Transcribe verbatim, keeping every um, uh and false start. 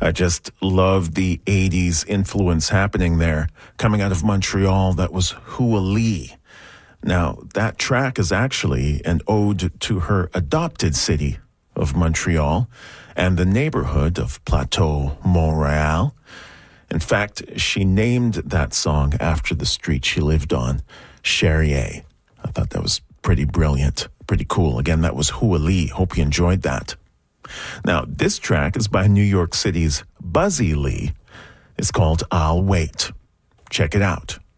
I just love the eighties influence happening there. Coming out of Montreal, that was Hua Lee. Now, that track is actually an ode to her adopted city of Montreal and the neighborhood of Plateau, Montreal. In fact, she named that song after the street she lived on, Charrier. I thought that was pretty brilliant, pretty cool. Again, that was Hua Lee. Hope you enjoyed that. Now, this track is by New York City's Buzzy Lee. It's called I'll Wait. Check it out.